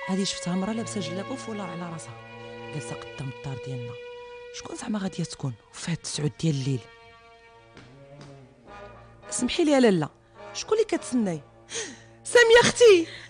هذه شفتها مرة لابسه جلابه وفولا على راسها جالسه قدام الدار ديالنا. شكون زعما غاديه تكون في هاد 9 ديال الليل؟ سمحي لي لاله، شكون اللي كتسناي؟ ساميه اختي.